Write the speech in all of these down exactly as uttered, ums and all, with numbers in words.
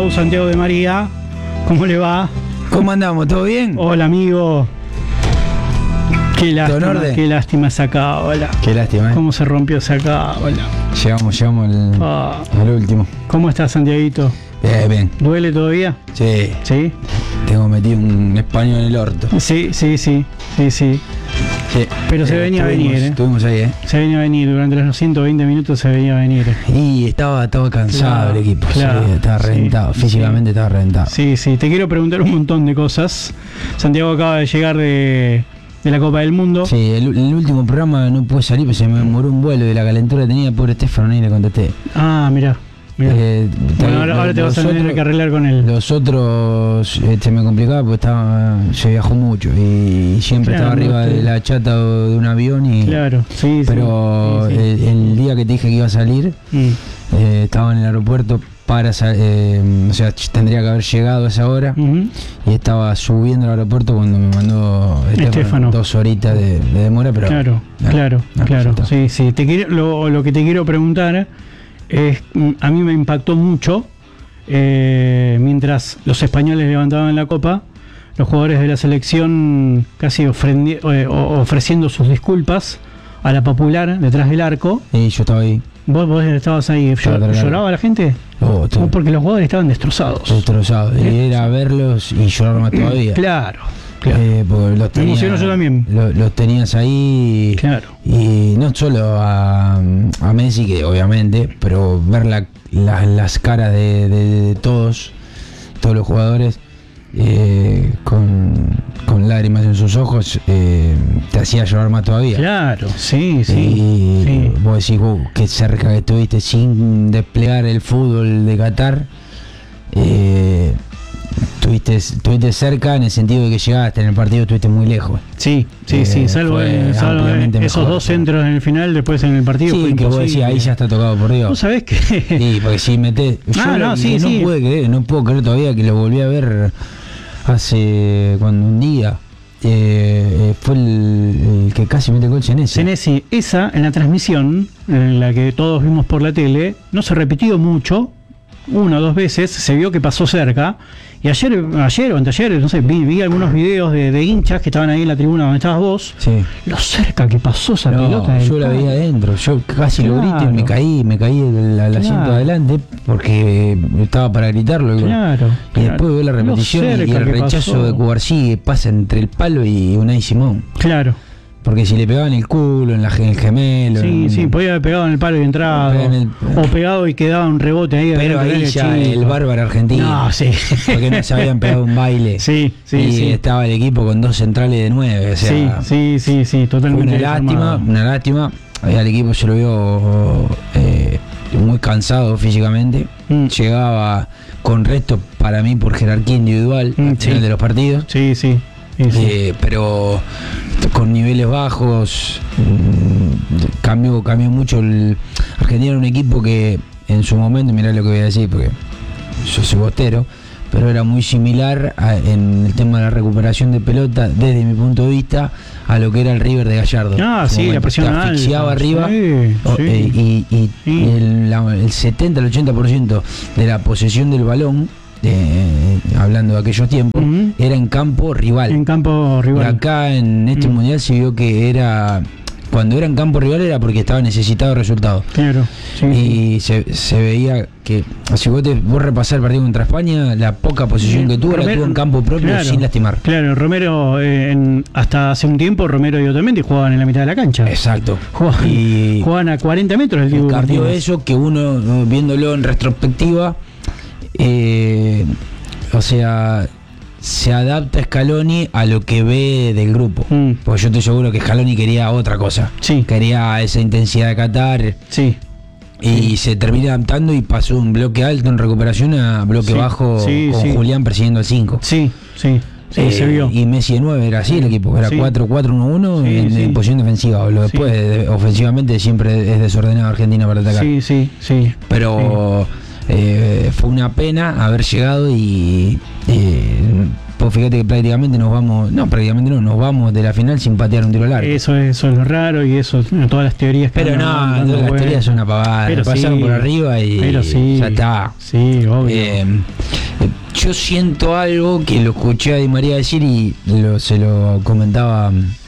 Chau, Santiago de María. ¿Cómo le va? ¿Cómo andamos? ¿Todo bien? Hola, amigo. Qué lástima, qué lástima esa cábala. Qué lástima, ¿eh? ¿Cómo se rompió esa cábala? Llegamos, llegamos al, ah. al último. ¿Cómo estás, Santiaguito? Bien, bien. ¿Duele todavía? Sí. ¿Sí? Tengo metido un español en el orto. Sí, sí, sí. Sí, sí. Sí. Pero se venía a venir, ¿eh? Estuvimos ahí, ¿eh? Se venía a venir. Durante los ciento veinte minutos se venía a venir. Y estaba, estaba cansado claro, el equipo. Claro, sí, estaba reventado. Sí, físicamente sí. estaba reventado. Sí, sí. Te quiero preguntar un montón de cosas. Santiago acaba de llegar de, de la Copa del Mundo. Sí, el, el último programa no pude salir, pero se me demoró un vuelo de la calentura que tenía. Pobre Estefano, ni le contesté. Ah, mirá. Eh, bueno, ahora, ahora te vas a tener que arreglar con él. Los otros eh, se me complicaba porque estaba, se viajó mucho y siempre claro, estaba arriba no, de la chata o de un avión y claro, sí, pero sí, sí. El, el día que te dije que iba a salir mm. eh, estaba en el aeropuerto para eh, o sea, tendría que haber llegado a esa hora uh-huh. y estaba subiendo al aeropuerto cuando me mandó Estefano dos horitas de, de demora, pero claro, no, claro, no, claro, no, sí, sí. Te quiero, lo, lo que te quiero preguntar es, a mí me impactó mucho eh, mientras los españoles levantaban la copa, los jugadores de la selección casi ofrendi- eh, ofreciendo sus disculpas a la Popular detrás del arco. Y yo estaba ahí. ¿Vos, vos estabas ahí? ¿Llor- ¿Lloraba la gente? Oh, no, porque los jugadores estaban destrozados. Destrozados. Y era verlos y llorar más todavía. Claro. Claro. Eh, porque los tenía, me emociono yo también. Los, los tenías ahí. Claro. Y no solo a, a Messi, que obviamente, pero ver la, la, las caras de, de, de todos, todos los jugadores, eh, con, con lágrimas en sus ojos, eh, te hacía llorar más todavía. Claro, sí, sí. Y sí. vos decís, wow, qué cerca que estuviste sin desplegar el fútbol de Qatar. Eh, Estuviste, estuviste cerca en el sentido de que llegaste en el partido, estuviste muy lejos. Sí, sí, eh, sí, salvo, eh, salvo esos mejor, dos centros en el final, después en el partido. Sí, fue que vos decís, ahí ya está tocado por Dios. ¿Vos sabés que? Sí, porque si metés. Yo ah, lo, no, sí, no sí. pude creer, no puedo creer todavía que lo volví a ver hace cuando un día. Eh, fue el, el que casi mete gol Senesi. Senesi, esa en la transmisión, en la que todos vimos por la tele, no se repitió mucho. Una o dos veces se vio que pasó cerca. Y ayer, ayer o anteayer, no sé, vi, vi algunos videos de, de hinchas que estaban ahí en la tribuna donde estabas vos. Sí. Lo cerca que pasó esa no, pelota. Yo la veía adentro, yo casi claro. lo grité y me caí, me caí del claro. asiento adelante porque estaba para gritarlo. Claro. Y claro. después veo la repetición y el rechazo pasó. de Cubarsí que pasa entre el palo y Unai Simón. Claro. Porque si le pegaban el culo, en, la, en el gemelo. Sí, en, sí, podía haber pegado en el palo y entrado. El, o pegado y quedaba un rebote ahí. Pero ahí ya chico. El bárbaro argentino. No, sí. Porque no se habían pegado un baile. Sí, sí. Y sí. estaba el equipo con dos centrales de nueve. O sea, sí, sí, sí, sí, totalmente. Fue una lástima, una lástima. Al equipo se lo vio eh, muy cansado físicamente. Mm. Llegaba con resto para mí por jerarquía individual mm, al final sí. de los partidos. Sí, sí. Sí, sí. Eh, pero con niveles bajos mmm, cambió, cambió mucho el Argentina era un equipo que en su momento, mirá lo que voy a decir porque yo soy bostero, pero era muy similar a, en el tema de la recuperación de pelota desde mi punto de vista a lo que era el River de Gallardo. Ah, sí, momento. la presión alta asfixiaba arriba sí, o, sí. Eh, y, y sí. el, la, el setenta al ochenta por ciento de la posesión del balón Eh, hablando de aquellos tiempos, uh-huh. era en campo rival. En campo rival. Y acá en este uh-huh. mundial se vio que era, cuando era en campo rival era porque estaba necesitado de resultados. Claro. Sí, y sí. Se, se veía que, si vos, te, vos repasás el partido contra España, la poca posición que tuvo, Romero, la tuvo en campo propio claro, sin lastimar. Claro, Romero, eh, en, hasta hace un tiempo, Romero y Otamendi jugaban en la mitad de la cancha. Exacto. Jugaban, y jugaban a cuarenta metros del Dibu Cambió eso que uno, viéndolo en retrospectiva, Eh, o sea, se adapta Scaloni a lo que ve del grupo. Mm. Porque yo estoy seguro que Scaloni quería otra cosa. Sí. Quería esa intensidad de Qatar. Sí. Y sí. se termina adaptando y pasó un bloque alto en recuperación a bloque sí. bajo sí, con sí. Julián persiguiendo al cinco. Sí, sí. Sí, eh, se vio. Y Messi de nueve era así el equipo, era sí. cuatro cuatro uno uno sí, en, sí. en posición defensiva. Lo después, sí. de, ofensivamente, siempre es desordenado Argentina para atacar. Sí, sí, sí. Pero... Sí. Eh, fue una pena haber llegado y eh, pues fíjate que prácticamente nos vamos, no, prácticamente no, nos vamos de la final sin patear un tiro largo. Eso, eso es lo raro y eso, todas las teorías que Pero no, todas las vueltas. teorías son una pavada, Pero pasaron sí, por arriba y pero sí, ya está. Sí, obvio. Eh, yo siento algo que lo escuché a Di María decir y lo, se lo comentaba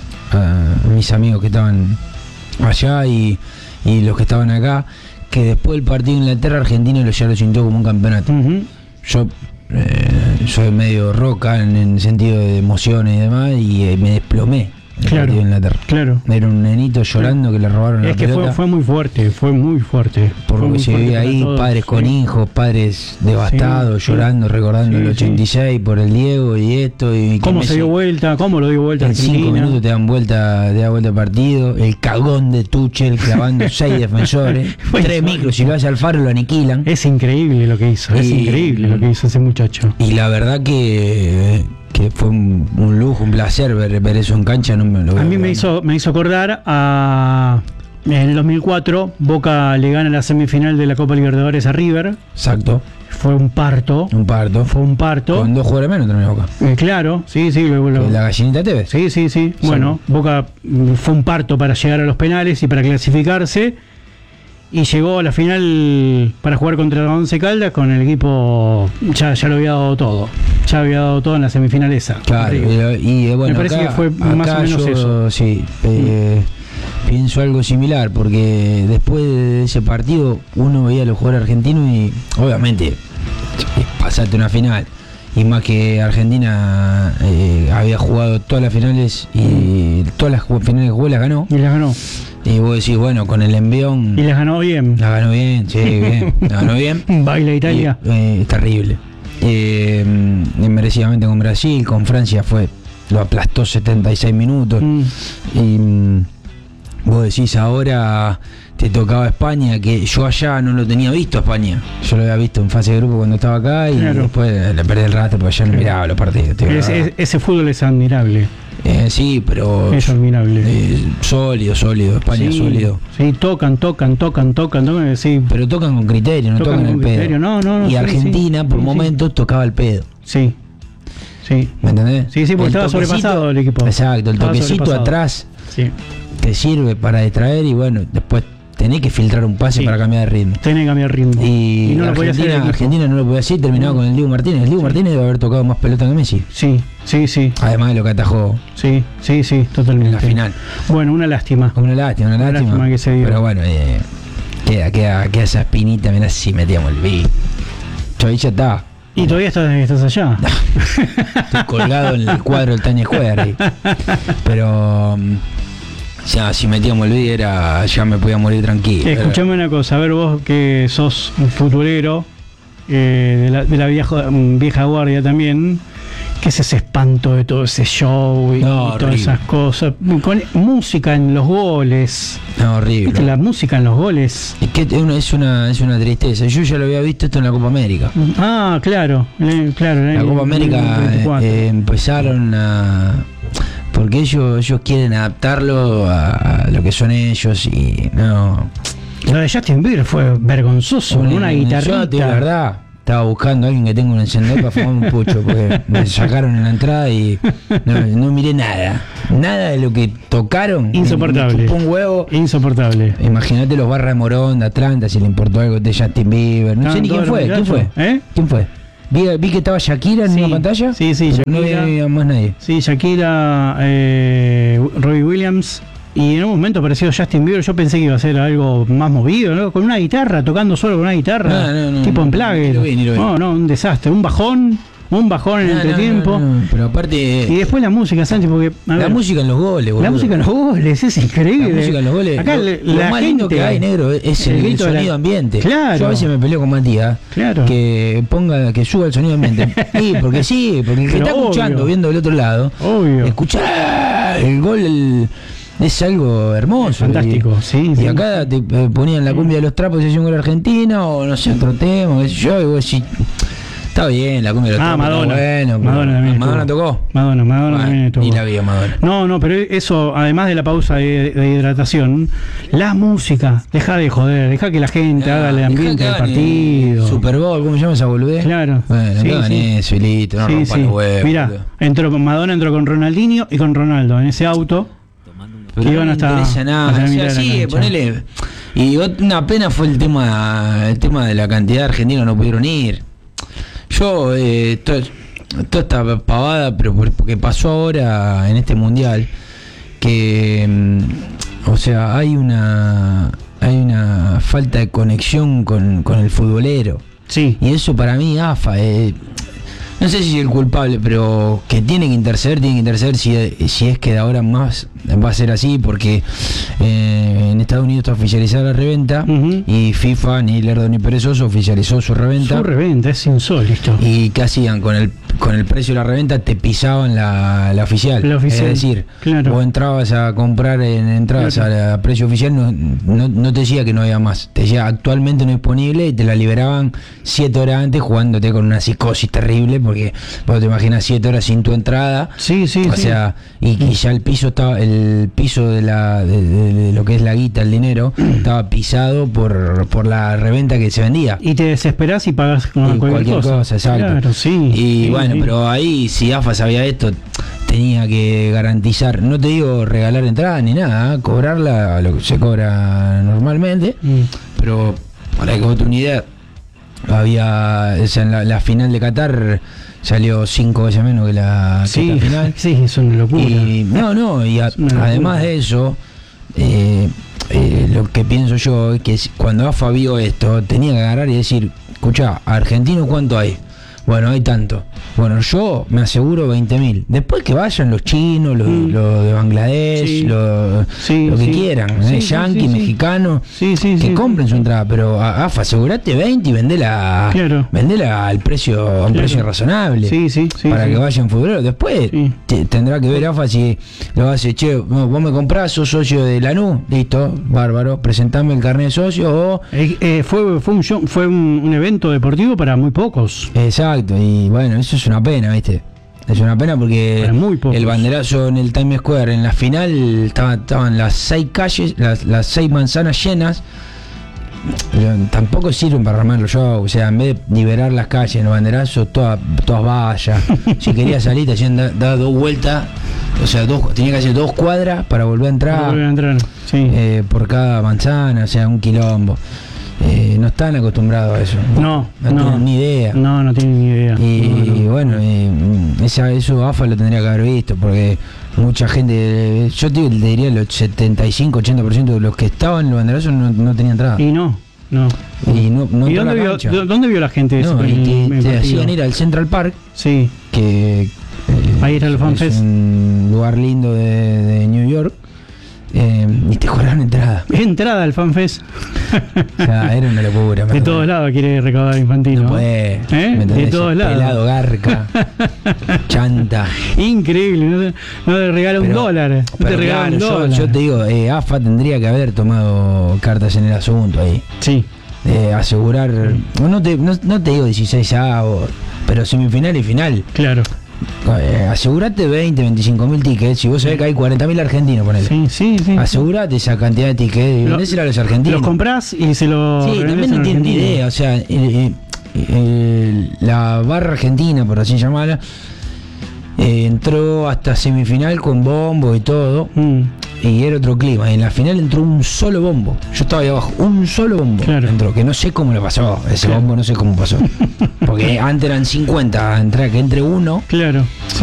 a mis amigos que estaban allá y, y los que estaban acá, que después del partido de Inglaterra, Argentina lo, ya lo sintió como un campeonato. Uh-huh. Yo eh, soy medio roca en el sentido de emociones y demás y eh, me desplomé. El Claro, partido de Inglaterra. claro. Era un nenito llorando que le robaron Es la que pelota. fue, fue muy fuerte, fue muy fuerte. Por Fue lo que muy se fuerte vivía para ahí, todos, padres con sí. hijos, padres devastados, Sí, llorando, sí. recordando Sí, el ochenta y seis por el Diego y esto. Y que ¿Cómo Messi se dio vuelta? ¿Cómo lo dio vuelta en cinco Argentina? minutos te dan vuelta, te da vuelta el partido. El cagón de Tuchel clavando seis defensores, Fue tres insólito. micros, si lo hace al faro lo aniquilan. Es increíble lo que hizo, es Y- increíble lo que hizo ese muchacho. Y la verdad que, que fue un, un lujo, un placer ver, ver eso en cancha. No me lo A mí me hizo, me hizo acordar a... En el dos mil cuatro, Boca le gana la semifinal de la Copa Libertadores a River. Exacto, Fue un parto. un parto. Fue un parto. Con dos jugadores menos terminó Boca. Eh, claro, sí, sí. Lo, lo- La gallinita Tevez. sí, sí, sí. Bueno, Boca mm, fue un parto para llegar a los penales y para clasificarse. Y llegó a la final para jugar contra Once Caldas con el equipo, ya, ya lo había dado todo. Ya había dado todo en la semifinal esa. Claro, River. y, y, eh, bueno, Me parece acá, que fue más acá o menos yo, eso. sí, eh, pienso algo similar, porque después de ese partido uno veía a los jugadores argentinos y obviamente pasaste una final, y más que Argentina eh, había jugado todas las finales y todas las ju- finales que jugó las ganó, Y las ganó. y vos decís, bueno, con el envión Y las ganó bien. la ganó bien, sí, bien, la ganó bien. Baila Italia. Y, eh, terrible. Eh, merecidamente con Brasil, con Francia fue, lo aplastó setenta y seis minutos. Mm. Y mm, vos decís ahora te tocaba España, que yo allá no lo tenía visto a España. Yo lo había visto en fase de grupo cuando estaba acá y Claro. después le perdí el rastro porque ya no miraba los partidos. te digo Es- la verdad. es- ese fútbol es admirable. Eh, sí, pero Es admirable. eh, sólido, sólido, España Sí, sólido. sí, tocan, tocan, tocan, tocan, tocan, sí. Pero tocan con criterio, no Tocan tocan, con el pedo. criterio, no, no, no, y sí, Argentina sí, por sí, sí. momentos tocaba el pedo. Sí, sí, ¿Me entendés? Sí, sí, porque estaba sobrepasado el equipo. Exacto, el Estaba toquecito sobrepasado. atrás sí. te sirve para distraer y bueno, después tenés que filtrar un pase Sí. para cambiar de ritmo. Tiene que cambiar ritmo. Y, no lo podía hacer el Argentina, equipo. Argentina no lo podía hacer, terminaba Mm. con el Diego Martínez. El Diego Sí. Martínez debe haber tocado más pelota que Messi. Sí, sí, sí, Además de lo que atajó sí, sí, sí, totalmente. en la final. Bueno, una lástima. Una lástima, una, Una lástima. lástima que se dio. Pero bueno, eh, queda, queda, queda esa espinita, mirá si metíamos el beat. Yo ahí ya está. Y todavía estás, estás allá. Estoy colgado en el cuadro del Tañez Juegar ahí. Pero mm, ya si metíamos el beat era, ya me podía morir tranquilo. Escuchame una cosa, a ver vos que sos un futbolero eh, de la, de la vieja, vieja guardia también, ¿qué es ese espanto de todo ese show y, No, y todas horrible. esas cosas? Con música en los goles, No, horrible. ¿viste la música en los goles? Es que es una, es una, es una tristeza. Yo ya lo había visto esto en la Copa América. Ah, claro, eh, claro. en La el- Copa América en el veinticuatro. eh, empezaron a... Porque ellos, ellos quieren adaptarlo a, a lo que son ellos y no... Lo de Justin Bieber fue vergonzoso, con una Yo, guitarrita. te digo la verdad, estaba buscando a alguien que tenga un encendedor para fumar un pucho, porque me sacaron en la entrada y no, no miré nada. Nada de lo que tocaron. Insoportable. Me chupó un huevo. Insoportable. Imagínate los Barra de Morón de Atlanta, si le importó algo de Justin Bieber. No sé Estaban ni quién todos fue. los ¿Quién fue? muchachos, ¿eh? ¿Quién fue? Vi, vi que estaba Shakira en Sí, una pantalla. sí, sí, pero no Shakira. vi más nadie. Sí, Shakira, eh, Robbie Williams. Y en un momento apareció Justin Bieber. Yo pensé que iba a ser algo más movido, ¿no? Con una guitarra, tocando solo con una guitarra. No, no, no, tipo no, en ni plague. lo vi, ni lo vi. No, no, un desastre. Un bajón. Un bajón en No, no, entretiempo. no, no, pero aparte. Y después la música, Sánchez, porque. a la ver, música en los goles, boludo. la música en los goles, es increíble. La música en los goles. Acá lo, le- lo la más lindo gente- que hay, negro, es el, el el grito de la- sonido ambiente. Claro. Yo a veces me peleo con Matías. Claro. Que ponga, que suba el sonido ambiente. Sí, porque sí, porque el que Pero está escuchando, obvio. viendo del otro lado, Obvio. escuchar el gol el- es algo hermoso. Fantástico, Y, sí, y sí. acá te eh, ponían la cumbia de los trapos y hacía un gol argentino, o no sé, otro tema, qué sé yo, y vos decís, Está bien, la cumbia de los Ah, Trapos, Madonna. Bueno, Madonna también Madonna estuvo. tocó. Madonna, Madonna Bueno, también estuvo. y la vi a Madonna. No, no, pero eso, además de la pausa de, de hidratación, la música, deja de joder, deja que la gente Ah, haga el dejá ambiente que del hagan el Super Super Bowl, ¿cómo se llama esa boludez? Claro. Bueno, Sí, que hagan sí. eso y listo, no Sí, rompan sí. los huevos. Mirá, boludo. entró con Madonna, entró con Ronaldinho y con Ronaldo en ese auto. Pero que no iban me hasta- interesa hasta nada. la O mitad sea, de la sí, cancha. ponele. Y ot- una pena fue el tema, el tema de la cantidad de argentinos que no pudieron ir. Yo, eh, to- toda esta pavada, pero por- porque pasó ahora en este mundial, que, mm, o sea, hay una, hay una falta de conexión con, con el futbolero. Sí. Y eso para mí, A F A, eh, no sé si es el culpable, pero que tiene que interceder, tiene que interceder si, si es que de ahora en más va a ser así, porque eh, en Estados Unidos está oficializada la reventa Ujú. y FIFA, ni lerdo ni perezoso, oficializó su reventa. Su reventa, es insólito. ¿Y qué hacían? Con el con el precio de la reventa te pisaban la, la oficial. La oficial, Es decir, claro. vos entrabas a comprar en entradas Claro. a precio oficial, no, no, no te decía que no había más. Te decía actualmente no disponible y te la liberaban siete horas antes jugándote con una psicosis terrible, porque vos te imaginas siete horas sin tu entrada. Sí, sí, O sí. sea, y, y ya el piso estaba, el piso de la de, de- de lo que es la guita, el dinero, estaba pisado por, por la reventa que se vendía. Y te desesperás y pagas con Y cualquier, cualquier cosa. cosa, exacto. Claro, sí. Y sí, bueno, sí. pero ahí si A F A sabía esto, tenía que garantizar, no te digo regalar entrada ni nada, ¿eh? Cobrarla lo que se cobra normalmente, Mm. pero para que vos te una idea, había, o sea, en la, la final de Qatar salió cinco veces menos que la, que Sí, esta final. sí, es una locura. Y no, no, y a- Es una locura. además de eso, eh, eh, lo que pienso yo es que si- cuando A F A vio esto, tenía que agarrar y decir, escuchá, argentino ¿cuánto hay? Bueno, hay tanto. Bueno, yo me aseguro veinte mil. Después que vayan los chinos, los, Mm. los de Bangladesh, Sí. los, Sí, lo que sí. quieran, Sí, ¿eh? sí, yanqui, sí, sí. mexicano, Sí, sí, que sí, compren sí. su entrada, pero a- AFA, asegurate veinte y vendela, Claro. vendela al precio, a un Claro. precio razonable. Sí, sí, sí, para sí. que vayan futboleros. Después Sí. te- tendrá que ver AFA si lo hace, che, no, vos me comprás, sos socio de Lanús, listo, bárbaro, presentame el carnet de socio o. Eh, eh, fue, fue, un, show- fue un, un evento deportivo para muy pocos. Exacto, y bueno, eso es una pena, ¿viste? Es una pena porque Para muy pocos. el banderazo en el Times Square, en la final, estaba- estaban las seis calles, las, las seis manzanas llenas. Eh, Tampoco sirven para armar los shows, o sea, en vez de liberar las calles en el banderazo, todas, todas vallas. Si querías salir, te hacían dar da dos vueltas, o sea, dos, tenía que hacer dos cuadras para volver a entrar. Para volver a entrar, sí. eh, por cada manzana, o sea, un quilombo. Eh, no están acostumbrados a eso. No, no, no. tienen ni idea. No, no tienen ni idea. Y No, no. bueno, eh, esa, eso AFA lo tendría que haber visto, porque mucha gente, yo te, te diría el setenta y cinco ochenta por ciento de los que estaban en el banderazo no, no tenían entrada. Y no, no. Y no, no ¿Y entró a dónde la vio, cancha. dó- dónde vio la gente eso? No, y en- te, en te partido? hacían ir al Central Park, Sí, que eh, a ir al Fan es Fest. un lugar lindo de, de New York, eh, y te cobraron entrada. Entrada al FanFest. O sea, era una locura. De todos lados quiere recaudar Infantino. No ¿no? puede. ¿Eh? ¿me entendés? De todos lados. Pelado, garca, chanta. Increíble, no te, no te regala un Pero- dólar. No te pero regala claro, un yo, dólar. yo te digo, eh, AFA tendría que haber tomado cartas en el asunto ahí. Sí, Eh, asegurar, no te, no, no te digo dieciséis A, o- pero semifinal y final. claro. Eh, asegurate veinte, veinticinco mil tickets. Si vos sabés que hay cuarenta mil argentinos, ponele. Sí, sí, sí. Asegurate esa cantidad de tickets y Lo- vendésela a los argentinos. Los comprás y se los. Sí, revendés también a no los tienen ni argentinos. idea, o sea, eh, eh, eh, la barra argentina, por así llamarla, eh, entró hasta semifinal con bombo y todo, Mm, y era otro clima, y en la final entró un solo bombo, yo estaba ahí abajo, un solo bombo Claro. entró, que no sé cmo lo pasó, ese Claro. bombo no sé cómo pasó, porque antes eran cincuenta, entra que entre uno, claro.